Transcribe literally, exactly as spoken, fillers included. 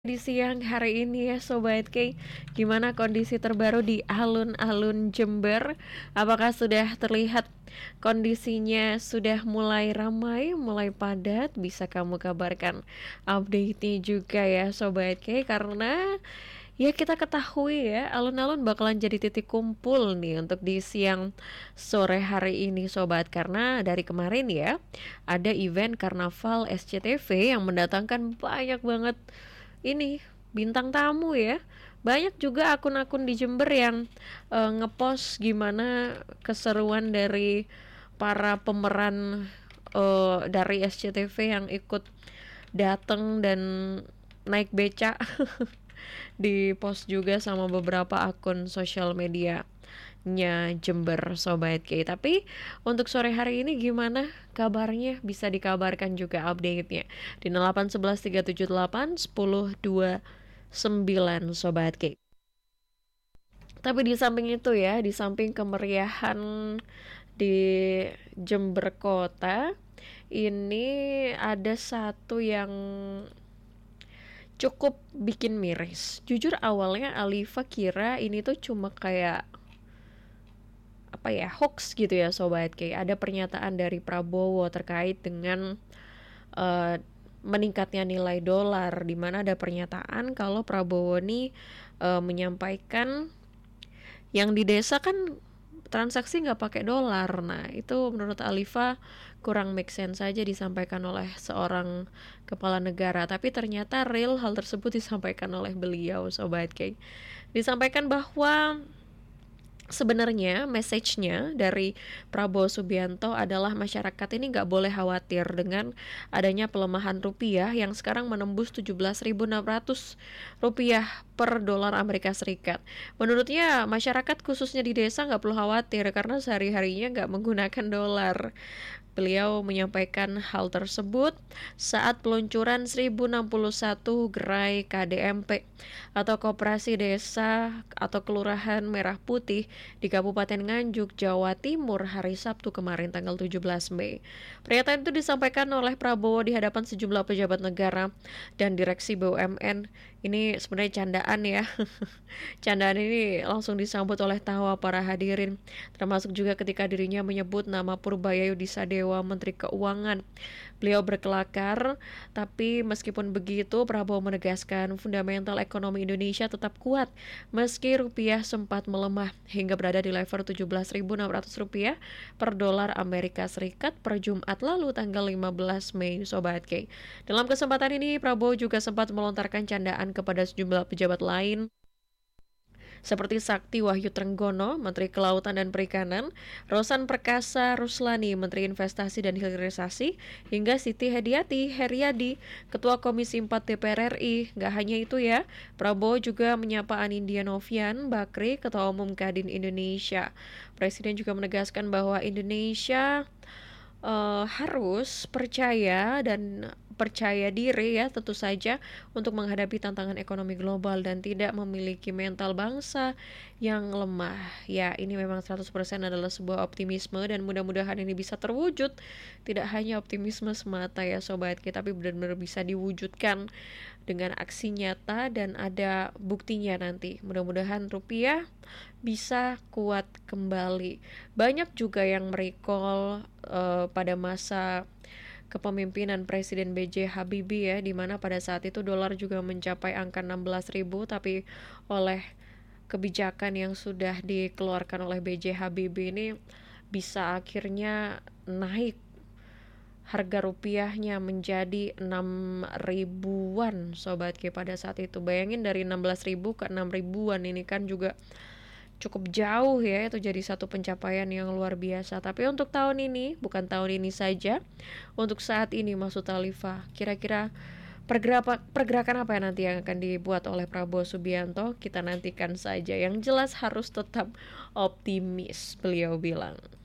Di siang hari ini ya Sobat K, gimana kondisi terbaru di alun-alun Jember? Apakah sudah terlihat kondisinya sudah mulai ramai, mulai padat? Bisa kamu kabarkan update-nya juga ya Sobat K, karena ya kita ketahui ya alun-alun bakalan jadi titik kumpul nih untuk di siang sore hari ini Sobat. Karena dari kemarin ya ada event Karnaval S C T V yang mendatangkan banyak banget ini bintang tamu ya. Banyak juga akun-akun di Jember yang uh, ngepost gimana keseruan dari para pemeran uh, dari S C T V yang ikut datang dan naik beca. Di post juga sama beberapa akun sosial media nya Jember Sobat K. Tapi untuk sore hari ini gimana kabarnya? Bisa dikabarkan juga update-nya di nol delapan satu satu tiga tujuh delapan satu nol dua sembilan Sobat K. Tapi di samping itu ya, di samping kemeriahan di Jember Kota, ini ada satu yang cukup bikin miris. Jujur awalnya Alifa kira ini tuh cuma kayak apa ya, hoax gitu ya Sobat K. Ada pernyataan dari Prabowo terkait dengan uh, meningkatnya nilai dolar, di mana ada pernyataan kalau Prabowo nih uh, menyampaikan yang di desa kan transaksi nggak pakai dolar. Nah itu menurut Alifa kurang make sense saja disampaikan oleh seorang kepala negara, tapi ternyata real hal tersebut disampaikan oleh beliau Sobat K. Disampaikan bahwa sebenarnya message-nya dari Prabowo Subianto adalah masyarakat ini nggak boleh khawatir dengan adanya pelemahan rupiah yang sekarang menembus tujuh belas ribu enam ratus rupiah per dolar Amerika Serikat. Menurutnya masyarakat khususnya di desa nggak perlu khawatir karena sehari-harinya nggak menggunakan dolar. Beliau menyampaikan hal tersebut saat peluncuran seribu enam puluh satu gerai K D M P atau Koperasi Desa atau Kelurahan Merah Putih di Kabupaten Nganjuk, Jawa Timur hari Sabtu kemarin tanggal tujuh belas Mei. Pernyataan itu disampaikan oleh Prabowo di hadapan sejumlah pejabat negara dan direksi B U M N. Ini sebenarnya candaan ya. Candaan ini langsung disambut oleh tawa para hadirin, termasuk juga ketika dirinya menyebut nama Purbayayu Disadewa, Menteri Keuangan. Beliau berkelakar, tapi meskipun begitu Prabowo menegaskan fundamental ekonomi Indonesia tetap kuat meski rupiah sempat melemah hingga berada di level tujuh belas ribu enam ratus rupiah per dolar Amerika Serikat per Jumat lalu tanggal lima belas Mei Sobat K. Dalam kesempatan ini Prabowo juga sempat melontarkan candaan kepada sejumlah pejabat lain seperti Sakti Wahyu Trenggono, Menteri Kelautan dan Perikanan, Rosan Perkasa Ruslani, Menteri Investasi dan Hilirisasi, hingga Siti Hediati Heriadi, Ketua Komisi empat D P R R I. Gak hanya itu ya, Prabowo juga menyapa Anindya Novian Bakri, Ketua Umum Kadin Indonesia. Presiden juga menegaskan bahwa Indonesia uh, harus percaya dan percaya diri ya tentu saja untuk menghadapi tantangan ekonomi global dan tidak memiliki mental bangsa yang lemah. Ya, ini memang seratus persen adalah sebuah optimisme dan mudah-mudahan ini bisa terwujud. Tidak hanya optimisme semata ya Sobat kita, tapi benar-benar bisa diwujudkan dengan aksi nyata dan ada buktinya nanti. Mudah-mudahan rupiah bisa kuat kembali. Banyak juga yang merecall uh, pada masa kepemimpinan Presiden B J Habibie ya, di mana pada saat itu dolar juga mencapai angka enam belas ribu, tapi oleh kebijakan yang sudah dikeluarkan oleh B J Habibie ini bisa akhirnya naik harga rupiahnya menjadi enam ribuan Sobat K pada saat itu. Bayangin dari enam belas ribu ke enam ribuan, ini kan juga cukup jauh ya, itu jadi satu pencapaian yang luar biasa. Tapi untuk tahun ini, bukan tahun ini saja, untuk saat ini maksud Alifa, kira-kira pergerakan, pergerakan apa yang nanti yang akan dibuat oleh Prabowo Subianto, kita nantikan saja. Yang jelas harus tetap optimis, beliau bilang.